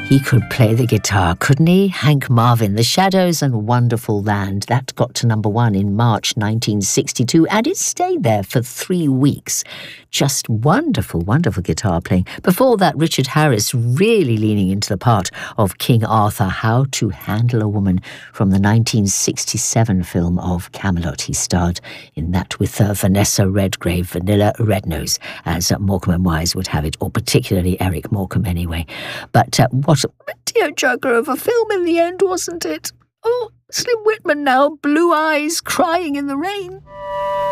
He could play the guitar, couldn't he? Hank Marvin, The Shadows and Wonderful Land. That got to #1 in March 1962, and it stayed there for 3 weeks. Just wonderful, wonderful guitar playing. Before that, Richard Harris really leaning into the part of King Arthur, How to Handle a Woman, from the 1967 film of Camelot. He starred in that with Vanessa Redgrave, Vanilla Rednose, as Morecambe and Wise would have it, or particularly Eric Morecambe anyway. But what a tearjerker of a film in the end, wasn't it? Oh, Slim Whitman now, blue eyes, crying in the rain.